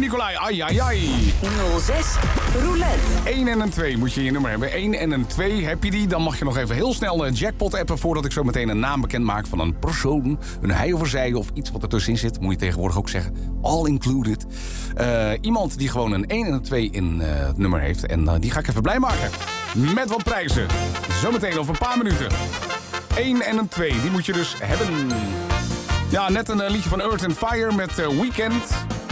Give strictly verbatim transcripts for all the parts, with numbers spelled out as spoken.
Nicolai. Ai, ai, ai. nul zes Roulette. één en een twee moet je je nummer hebben. één en een twee, heb je die? Dan mag je nog even heel snel een jackpot appen... voordat ik zo meteen een naam bekend maak van een persoon. Een hij of zij of iets wat ertussenin zit. Moet je tegenwoordig ook zeggen. All included. Uh, iemand die gewoon een één en een twee in uh, het nummer heeft. En uh, die ga ik even blij maken. Met wat prijzen. Zometeen over een paar minuten. één en een twee, die moet je dus hebben. Ja, net een uh, liedje van Earth and Fire met uh, Weekend.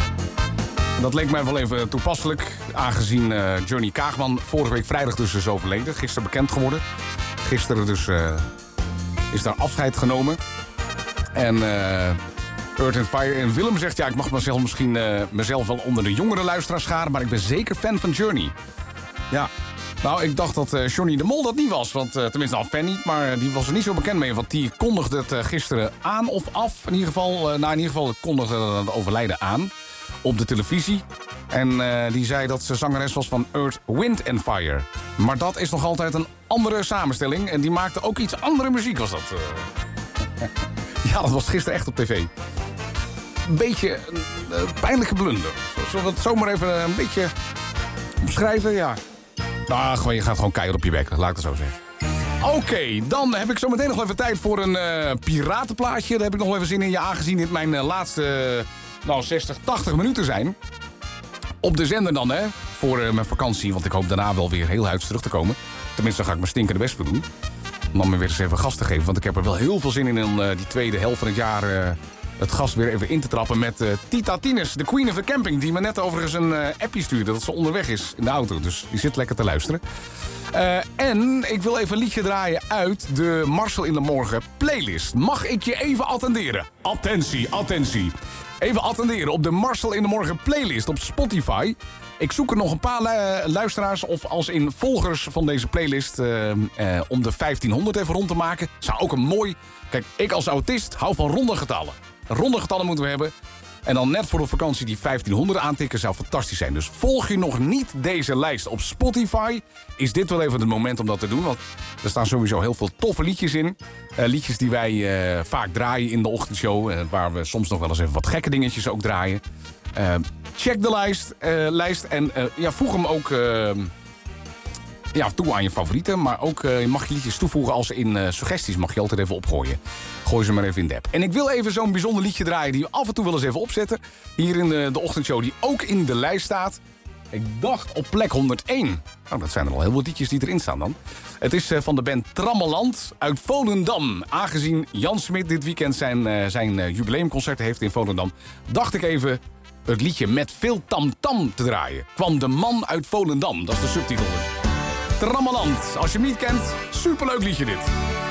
Dat leek mij wel even toepasselijk. Aangezien uh, Johnny Kaagman vorige week vrijdag dus is overleden. Gisteren bekend geworden. Gisteren dus uh, is daar afscheid genomen. En uh, Earth and Fire. En Willem zegt, ja, ik mag mezelf misschien uh, mezelf wel onder de jongere luisteraars scharen. Maar ik ben zeker fan van Journey. Ja. Nou, ik dacht dat uh, Johnny de Mol dat niet was. Want uh, tenminste, nou, fan niet, maar uh, die was er niet zo bekend mee. Want die kondigde het uh, gisteren aan of af. In ieder geval, uh, nou, in ieder geval kondigde het overlijden aan. Op de televisie. En uh, die zei dat ze zangeres was van Earth, Wind and Fire. Maar dat is nog altijd een andere samenstelling. En die maakte ook iets andere muziek, was dat. Uh... ja, dat was gisteren echt op tv. Een beetje een uh, pijnlijke blunder. Zullen we het zomaar even een beetje omschrijven? Ja. Nou, gewoon, je gaat gewoon keihard op je bek, laat ik het zo zeggen. Oké, okay, dan heb ik zo meteen nog even tijd voor een uh, piratenplaatje. Daar heb ik nog wel even zin in. Ja, aangezien dit mijn uh, laatste uh, nou, zestig, tachtig minuten zijn. Op de zender dan, hè. Voor uh, mijn vakantie, want ik hoop daarna wel weer heel huids terug te komen. Tenminste, dan ga ik mijn stinkende best voor doen. Om dan me weer eens even gas te geven. Want ik heb er wel heel veel zin in om uh, die tweede helft van het jaar... Uh, het gas weer even in te trappen met uh, Tita Tines, de queen of the camping... die me net overigens een uh, appje stuurde dat ze onderweg is in de auto. Dus die zit lekker te luisteren. Uh, en ik wil even een liedje draaien uit de Marcel in de Morgen playlist. Mag ik je even attenderen? Attentie, attentie. Even attenderen op de Marcel in de Morgen playlist op Spotify. Ik zoek er nog een paar lu- luisteraars of als in volgers van deze playlist... Uh, uh, om de vijftienhonderd even rond te maken. Zou ook een mooi... Kijk, ik als autist hou van ronde getallen. Ronde getallen moeten we hebben. En dan net voor de vakantie die vijftienhonderd aantikken zou fantastisch zijn. Dus volg je nog niet deze lijst op Spotify... is dit wel even het moment om dat te doen. Want er staan sowieso heel veel toffe liedjes in. Uh, liedjes die wij uh, vaak draaien in de ochtendshow. Uh, waar we soms nog wel eens even wat gekke dingetjes ook draaien. Uh, check de lijst, uh, lijst en uh, ja, voeg hem ook... Uh, Ja, toe aan je favorieten, maar ook uh, je mag je liedjes toevoegen als in uh, suggesties mag je altijd even opgooien. Gooi ze maar even in de app. En ik wil even zo'n bijzonder liedje draaien die we af en toe wel eens even opzetten. Hier in de, de ochtendshow die ook in de lijst staat. Ik dacht op plek honderdéén. Nou, dat zijn er al heel veel liedjes die erin staan dan. Het is uh, van de band Trammeland uit Volendam. Aangezien Jan Smit dit weekend zijn, uh, zijn uh, jubileumconcert heeft in Volendam, dacht ik even het liedje Met veel tamtam te draaien. Kwam de man uit Volendam, dat is de subtitel dus. Trammeland. Als je hem niet kent, superleuk liedje dit.